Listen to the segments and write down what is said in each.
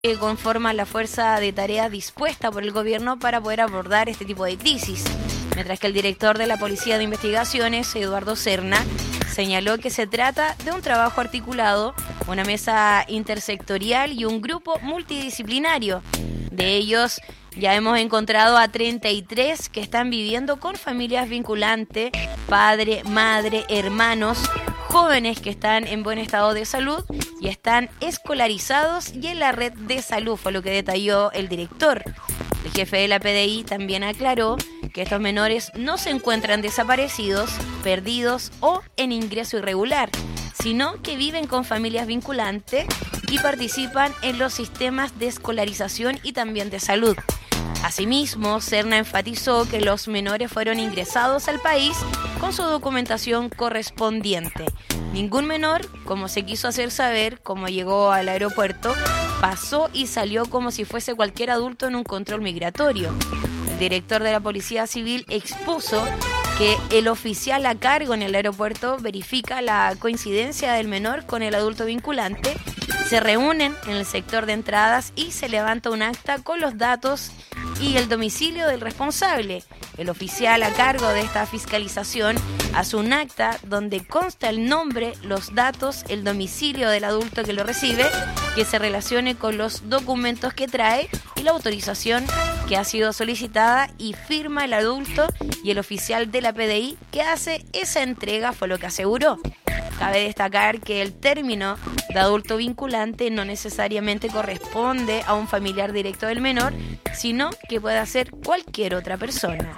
que conforman la fuerza de tareas dispuesta por el gobierno para poder abordar este tipo de crisis, mientras que el director de la Policía de Investigaciones, Eduardo Serna, señaló que se trata de un trabajo articulado, una mesa intersectorial y un grupo multidisciplinario. De ellos ya hemos encontrado a 33 que están viviendo con familias vinculantes, padre, madre, hermanos, jóvenes que están en buen estado de salud y están escolarizados y en la red de salud, fue lo que detalló el director. El jefe de la PDI también aclaró que estos menores no se encuentran desaparecidos, perdidos o en ingreso irregular, sino que viven con familias vinculantes y participan en los sistemas de escolarización y también de salud. Asimismo, Serna enfatizó que los menores fueron ingresados al país con su documentación correspondiente. Ningún menor, como se quiso hacer saber, como llegó al aeropuerto, pasó y salió como si fuese cualquier adulto en un control migratorio. El director de la Policía Civil expuso que el oficial a cargo en el aeropuerto verifica la coincidencia del menor con el adulto vinculante, se reúnen en el sector de entradas y se levanta un acta con los datos y el domicilio del responsable. El oficial a cargo de esta fiscalización hace un acta donde consta el nombre, los datos, el domicilio del adulto que lo recibe, que se relacione con los documentos que trae y la autorización que ha sido solicitada, y firma el adulto, y el oficial de la PDI que hace esa entrega fue lo que aseguró. Cabe destacar que el término de adulto vinculante no necesariamente corresponde a un familiar directo del menor, sino que puede ser cualquier otra persona.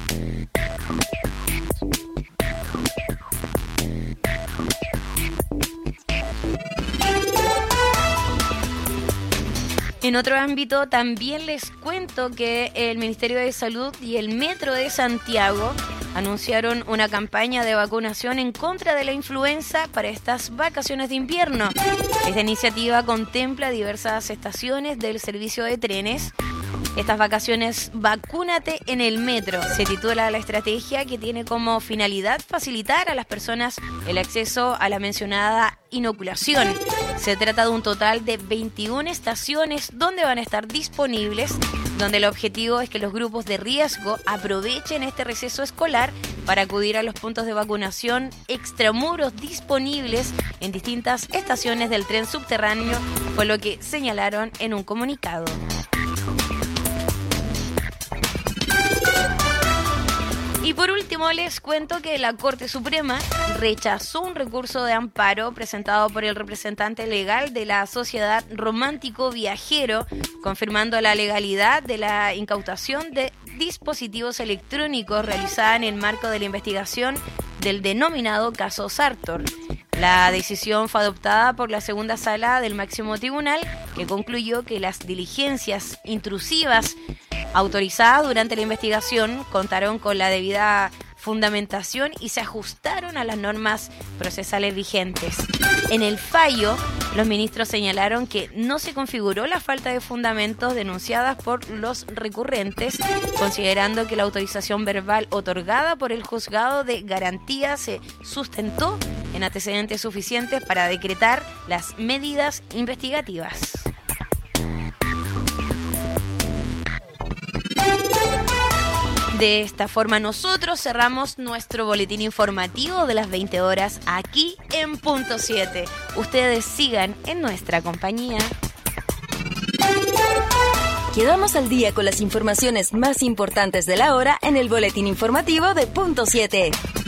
En otro ámbito, también les cuento que el Ministerio de Salud y el Metro de Santiago anunciaron una campaña de vacunación en contra de la influenza para estas vacaciones de invierno. Esta iniciativa contempla diversas estaciones del servicio de trenes. Estas vacaciones Vacúnate en el Metro se titula la estrategia, que tiene como finalidad facilitar a las personas el acceso a la mencionada inoculación. Se trata de un total de 21 estaciones donde van a estar disponibles, donde el objetivo es que los grupos de riesgo aprovechen este receso escolar para acudir a los puntos de vacunación extramuros disponibles en distintas estaciones del tren subterráneo, fue lo que señalaron en un comunicado. Y por último les cuento que la Corte Suprema rechazó un recurso de amparo presentado por el representante legal de la Sociedad Romántico Viajero, confirmando la legalidad de la incautación de dispositivos electrónicos realizada en el marco de la investigación del denominado caso Sartor. La decisión fue adoptada por la segunda sala del máximo tribunal, que concluyó que las diligencias intrusivas autorizadas durante la investigación contaron con la debida fundamentación y se ajustaron a las normas procesales vigentes. En el fallo, los ministros señalaron que no se configuró la falta de fundamentos denunciadas por los recurrentes, considerando que la autorización verbal otorgada por el juzgado de garantía se sustentó en antecedentes suficientes para decretar las medidas investigativas. De esta forma nosotros cerramos nuestro boletín informativo de las 20 horas aquí en Punto 7. Ustedes sigan en nuestra compañía. Quedamos al día con las informaciones más importantes de la hora en el boletín informativo de Punto 7.